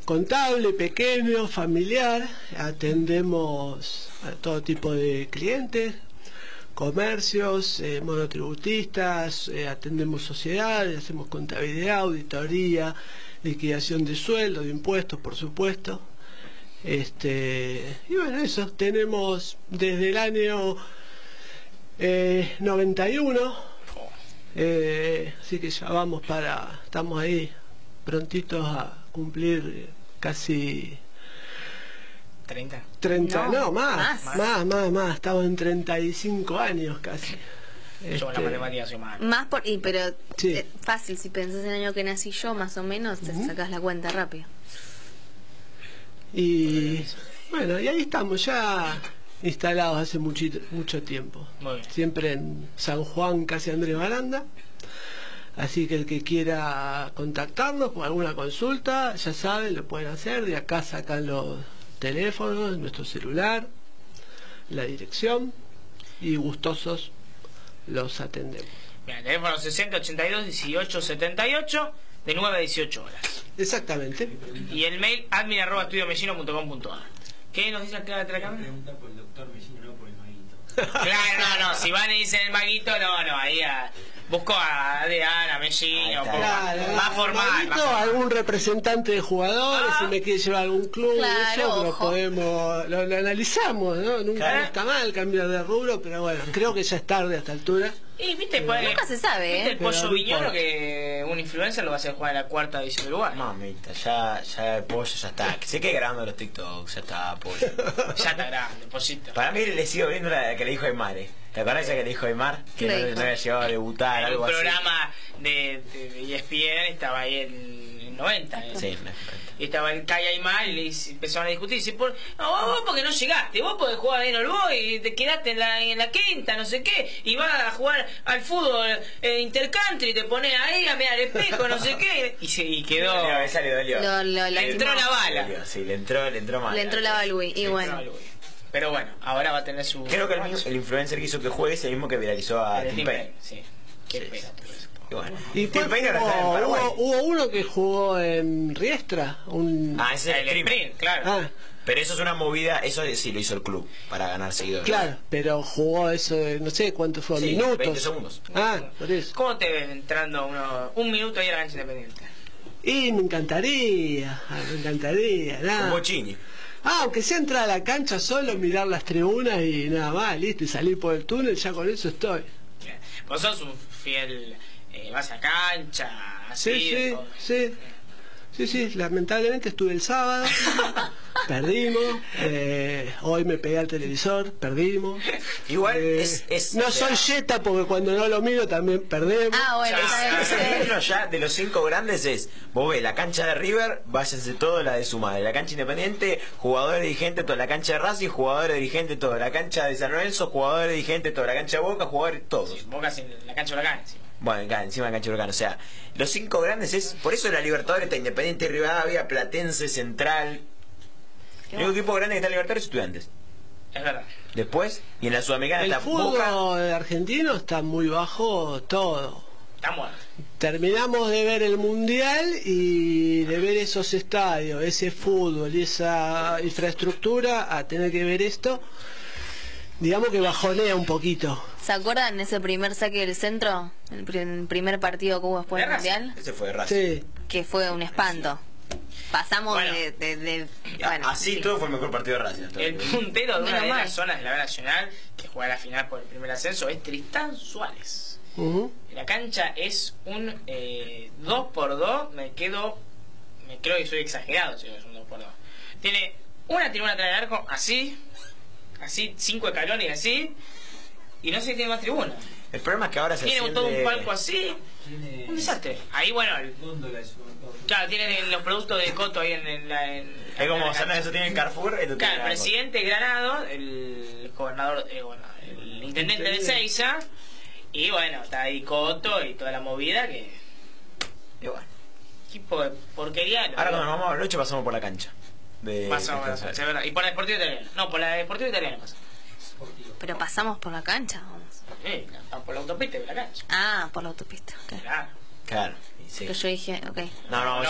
contable, pequeño, familiar. Atendemos a todo tipo de clientes, comercios, monotributistas, atendemos sociedades, hacemos contabilidad, auditoría, liquidación de sueldos, de impuestos, por supuesto. Y bueno, eso, tenemos desde el año 91, así que ya estamos ahí prontitos a cumplir casi 30, no, más, estamos en 35 años casi. Yo la matemática soy mal. Pero sí. Fácil, si pensás en el año que nací yo, más o menos, te sacás la cuenta rápido. Y bueno, y ahí estamos ya instalados hace mucho tiempo. Siempre en San Juan, casi Andrés Baranda. Así que el que quiera contactarnos con alguna consulta, ya saben, lo pueden hacer. De acá sacan los teléfonos, nuestro celular, la dirección, y gustosos los atendemos. Bien, teléfono 60 82 18 78, de 9 a 18 horas. Exactamente. Y el mail admin@estudiomesino.com.ar. ¿Qué nos dice la clave de la cámara? Pregunta por el doctor Mesino, no por el maguito. Claro, no, si van y dicen el maguito, ahí busco a Adrián, a Mesino, más formal. Algún representante de jugadores, si me quiere llevar a algún club, eso lo analizamos, ¿no? Nunca está mal cambiar de rubro, pero bueno, creo que ya es tarde a esta altura. Y viste, nunca se sabe, ¿viste el Pollo Viñolo, que un influencer lo va a hacer jugar en la cuarta división de Uruguay? Mamita, ya el Pollo ya está. Que se quede grabando los TikToks, ya está, Pollo. Ya está grande, Pollito. Para mí le sigo viendo la que le dijo Aymar, ¿Te acuerdas esa que le dijo Aymar? Que no había llegado a debutar, algo así. El programa de ESPN estaba ahí en el 90. Sí, y estaba el Kai Aymar y le empezaron a discutir. Dice, vos porque no llegaste, vos podés jugar ahí en el Boy y te quedaste en la quinta, no sé qué, y vas a jugar al fútbol intercountry y te pones ahí a mirar el espejo, no sé qué. Y quedó. Esa le dolió. Le entró la bala. Sí, le entró mal. Le entró la balui, y bueno. Pero bueno, ahora va a tener su... Creo que el influencer que hizo que juegue es el mismo que viralizó a Tim Payne. Sí, qué pena. Y bueno, Tim Payne ahora está en Paraguay. Hubo uno que jugó en Riestra. Ese es el sprint, claro. Pero eso es una movida, eso sí lo hizo el club para ganar seguidores. Claro, pero jugó eso, no sé cuánto fue, minutos. 20 segundos. Por eso. ¿Cómo te ven entrando un minuto ahí a la cancha Independiente? Y me encantaría, nada. Como Chini. Aunque sea entrar a la cancha solo, mirar las tribunas y nada más, listo, y salir por el túnel, ya con eso estoy. Bien. Vos sos un fiel, vas a cancha, así. Sí, lamentablemente estuve el sábado, perdimos, hoy me pegué al televisor, perdimos. Igual no soy yeta porque cuando no lo miro también perdemos. Ya de los 5 grandes vos ves la cancha de River, váyanse todos la de su madre, la cancha Independiente, jugadores dirigentes, toda la cancha de Racing, jugadores dirigentes, toda la cancha de San Lorenzo, jugadores dirigentes, toda la cancha de Boca, jugadores todos. Sí, Boca sin la cancha de Huracán encima. Bueno, encima de cancha de Huracán, o sea, los 5 grandes por eso la Libertadores está Independiente, Rivadavia, Platense, Central. El único equipo grande que está en Libertadores es Estudiantes. Es verdad. Después, y en la Sudamericana está Boca. El fútbol argentino está muy bajo todo. Está muerto. Terminamos de ver el Mundial y de ver esos estadios, ese fútbol y esa infraestructura, a tener que ver esto, digamos que bajonea un poquito. ¿Se acuerdan ese primer saque del centro? El primer partido que hubo después del Mundial. Ese fue de Racing. Sí. Que fue un espanto. Pasamos así todo fue el mejor partido de Racing. El puntero de una de las zonas de la B Nacional que juega la final por el primer ascenso es Tristán Suárez. La cancha es un 2x2. Creo que soy exagerado si es un 2x2. Tiene una tribuna atrás del arco, así 5 escalones así, y no sé si tiene más tribuna. El problema es que ahora se tiene todo un palco así, un desastre. Ahí bueno, claro, tienen los productos de Coto ahí es como eso tiene en Carrefour. Claro, el presidente Granado, el gobernador, el intendente de Seiza, y bueno, está ahí Coto y toda la movida que... Y bueno, tipo de porquería. Ahora cuando nos vamos a la noche pasamos por la cancha. Pasamos por la cancha, es verdad. Y por la Deportivo Italiano. No, por la Deportivo Italiano pasamos. Pero pasamos por la cancha, vamos. Sí, por la autopista y por la cancha. Por la autopista. Claro. Sí. Pero yo dije, ok. No,